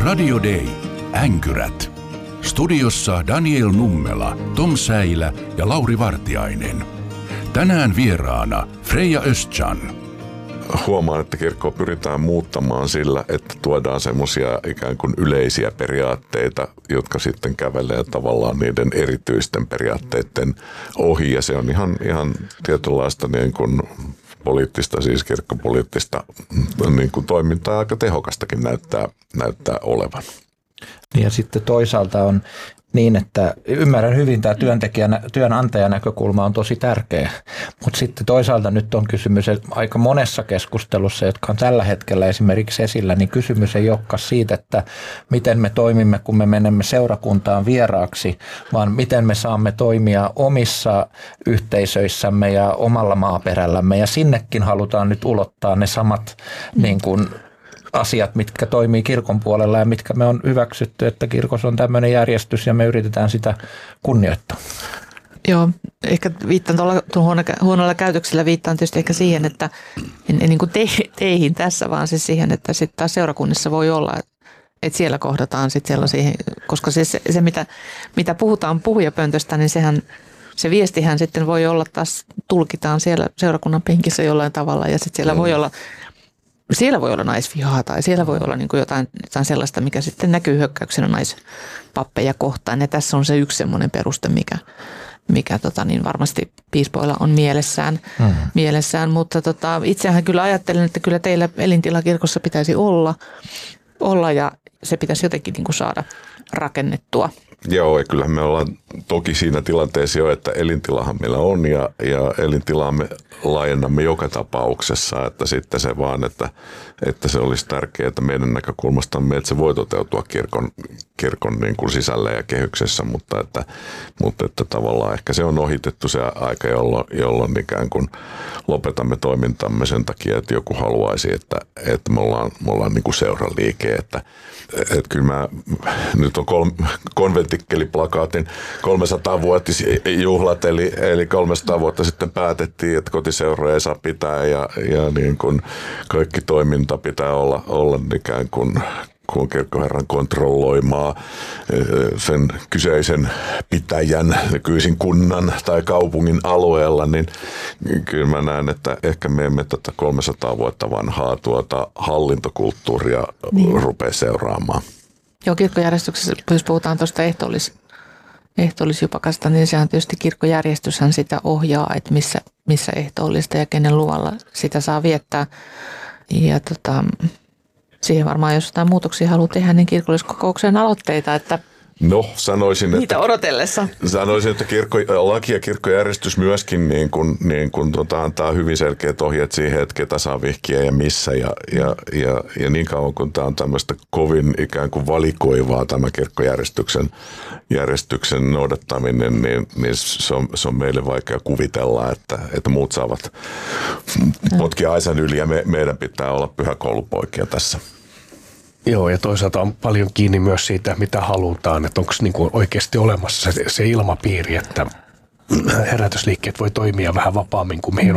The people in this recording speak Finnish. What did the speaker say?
Radio Day. Änkyrät. Studiossa Daniel Nummela, Tom Säilä ja Lauri Vartiainen. Tänään vieraana Freja Östjan. Huomaan, että kirkkoa pyritään muuttamaan sillä, että tuodaan semmoisia ikään kuin yleisiä periaatteita, jotka sitten kävelee tavallaan niiden erityisten periaatteiden ohi. Ja se on ihan tietynlaista niin kuin poliittista, siis kirkkopoliittista niin kuin toimintaa, aika tehokastakin näyttää olevan. Ja sitten toisaalta on niin, että ymmärrän hyvin, tämä työnantajan näkökulma on tosi tärkeä, mutta sitten toisaalta nyt on kysymys aika monessa keskustelussa, jotka on tällä hetkellä esimerkiksi esillä, niin kysymys ei olekaan siitä, että miten me toimimme, kun me menemme seurakuntaan vieraaksi, vaan miten me saamme toimia omissa yhteisöissämme ja omalla maaperällämme, ja sinnekin halutaan nyt ulottaa ne samat niin kuin asiat, mitkä toimii kirkon puolella ja mitkä me on hyväksytty, että kirkossa on tämmöinen järjestys ja me yritetään sitä kunnioittaa. Joo, ehkä viittaan tuolla huonolla käytöksellä viittaan tietysti ehkä siihen, että en niin kuin teihin tässä, vaan siis siihen, että sitten taas seurakunnissa voi olla, että siellä kohdataan sitten sellaisia, koska se mitä puhutaan puhujapöntöstä, niin se viestihän sitten voi olla taas, tulkitaan siellä seurakunnan penkissä jollain tavalla ja sitten siellä voi olla naisvihaa tai siellä voi olla niin kuin jotain sellaista, mikä sitten näkyy hyökkäyksenä naispappeja kohtaan. Ja tässä on se yksi semmoinen peruste, mikä varmasti piispoilla on mielessään. Mutta itsehän kyllä ajattelen, että kyllä teillä elintila kirkossa pitäisi olla ja se pitäisi jotenkin niin kuin saada rakennettua. Joo, ja kyllähän me ollaan toki siinä tilanteessa jo, että elintilahan meillä on ja elintilaa me laajennamme joka tapauksessa, että sitten se vaan, että se olisi tärkeää meidän näkökulmastamme, että se voi toteutua kirkon niin kuin sisällä ja kehyksessä, mutta että tavallaan ehkä se on ohitettu se aika, jolloin ikään kuin lopetamme toimintamme sen takia, että joku haluaisi, että me ollaan niin kuin seuraliike, että kyllä nyt on konventikkelplakaatin 300-vuotisjuhlat, eli 300 vuotta sitten päätettiin, että kotiseuraa ei saa pitää ja niin kuin kaikki toiminta pitää olla ikään kuin kirkkoherran kontrolloimaa sen kyseisen pitäjän, nykyisin kunnan tai kaupungin alueella, niin kyllä mä näen, että ehkä me emme tätä 300 vuotta vanhaa hallintokulttuuria rupea seuraamaan. Joo, kirkkojärjestyksessä, jos puhutaan tuosta ehtoollisjupakasta, niin sehän tietysti kirkkojärjestyshän sitä ohjaa, että missä ehtoollista ja kenen luvalla sitä saa viettää. Ja siihen varmaan, jos jotain muutoksia haluaa tehdä, niin kirkolliskokouksen aloitteita, että sanoisin, niitä odotellessa. Sanoisin, että laki ja kirkkojärjestys myöskin antaa hyvin selkeät ohjeet siihen, että ketä saa vihkiä ja missä. Ja niin kauan kun tämä on tämmöistä kovin ikään kuin valikoivaa tämä kirkkojärjestyksen noudattaminen, niin se on meille vaikea kuvitella, että muut saavat potkia aisan yli ja meidän pitää olla pyhäkoulupoikia tässä. Joo, ja toisaalta on paljon kiinni myös siitä, mitä halutaan, että onko niinku oikeasti olemassa se ilmapiiri, että herätysliikkeet voi toimia vähän vapaammin kuin mihin